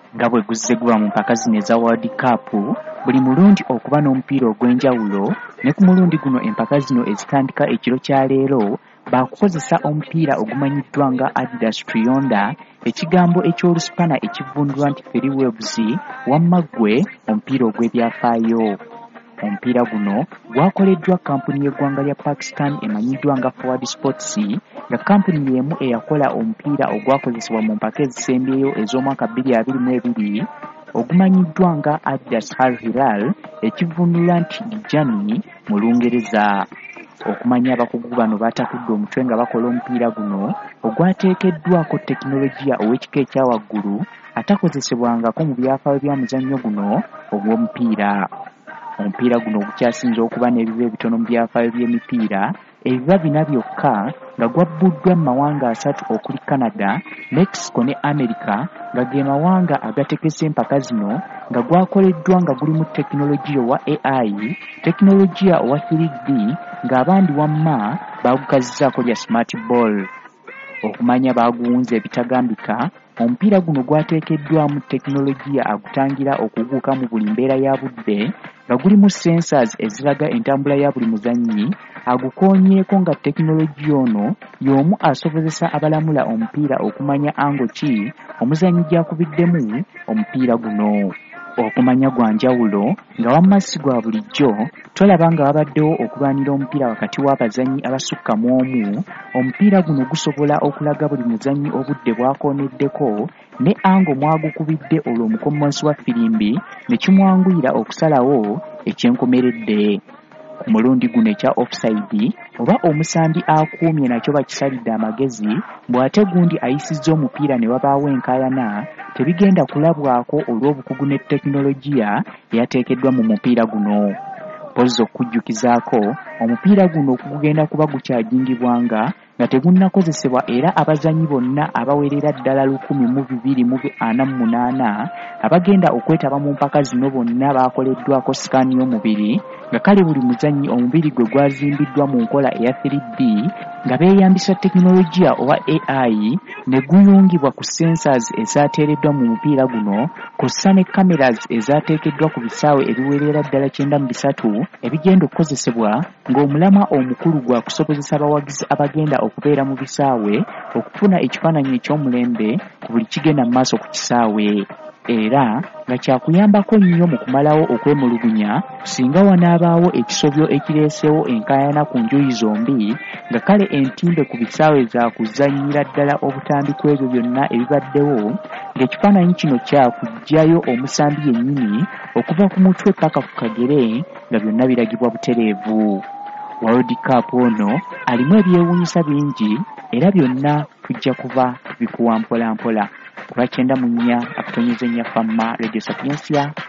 nga bwe guzze guba mu mpaka zino eza World Cup buli mulundi okuba n'omupiira ogw'enjawulo ne ku mulundi guno empaka zino ezitandika ekiro kya leero baakukozesa omupiira ogumanyiddwa nga Adidas Trionda, ekigambo eky'olusipana ekivvundulwa nti Feriwebs wamma ggwe omupiira ogw'ebyafaayo. Omupiira guno gwakoleddwa kampuni y'eggwanga lya Pakistan emanyiddwa nga Forward Sports, nga kampuni y'emu eyakola omupiira ogwakozesebwa mu mpaka ezisembyeyo ez'omwaka 2022 ogumanyiddwa nga Adidas Al Hilal, ekivvundulwa nti Lijani mu Lungereza. Okumanya abakugu bano batakudde omutwe nga bakola omupiira guno ogwateekeddwako tekinologiya ow'ekika ekya waggulu atakozesebwangako mu byafaayo by'omuzannyo guno ogw'omupiira. Omupiira guno gukyasinze okuba n'ebiba ebitono mu byafaayo by'emipiira, ebiba 4 byokka nga gwabbuddwa mu mawanga 3 okuli Canada, Mexico ne America, nga ge mawanga agategese empaka zino nga gwakoleddwa nga guli mu tekinologiya owa AI, tekinologiya owa 3D, ng'abandi wamma baagukazizzaako lya smart ball. Okumanya baaguwunza ebitagambika, omupiira guno gwateekeddwamu tekinologiya agutangira okuguuka mu buli mbeera ya budde, nga gulimu sensors eziraga entambula ya buli muzannyi, agukoonyeeko nga tekinologiya ono y'omu asobozesa abalamula omupiira okumanya ango ki omuzannyi gy'akubiddemu omupiira guno. Okumanya gwa njawulo nga wamma si gwa bulijjo, tolaba nga wabaddewo okulwanira omupiira wakati w'abazannyi abasukka mu omu, omupiira guno gusobola okulaga buli muzannyi obudde bw'akooneddeko ne ango mwagukubidde olwo omukommonsi wa ffirimbi ne kimwanguyira okusalawo ekyenkomeredde. Ku mulundi guno ekya offside oba omusambi akuumye nakyo bakisalidde amagezi, bw'ate gundi ayisizza omupiira ne wabaawo enkaayana, tebigenda kulabwako olw'obukugu ne tekinologiya eyateekeddwa mu mupiira guno. Mpozzi okujjukizaako, omupiira guno okugenda kuba gukyajingibwanga nga tegunnakozesebwa era abazannyi bonna abawerera ddala 1248 abagenda okwetaba mu mpaka zino bonna baakoleddwako sikaani y'omubiri, nga kale buli muzannyi omubiri gwe gwazimbiddwa mu nkola eya 3D nga beeyambisa tekinologiya owa AI ne guyungibwa ku sensors ezaateereddwa mu mupiira guno kw'ossa ne cameras ezaateekeddwa ku bisaawe ebiwerera ddala 93 ebigenda okukozesebwa ng'omulamwa omukulu gwa kusobozesa abawagizi abagenda okubeera mu bisaawe okufuna ekifaananyi eky'omulembe ku buli kigenda mu maaso ku kisaawe, era nga kyakuyambako nnyo mu kumalawo okwemulugunya singa wanaabaawo ekisobyo ekireesewo enkaayana ku njuyi zombi, nga kale entimbe ku bisaawe za kuzannyira ddala obutambi ku ebyo byonna ebibaddewo, ng'ekifaananyi kino kyakugyayo omusambi yennyini okuva ku mutwe paka ku kagere nga byonna biragibwa butereevu. World Cup ono alimu ebyewuunyisa bingi era byonna tujja kuba bikuwa mpola mpola. Kuba 94 Famma Radio Sapiensia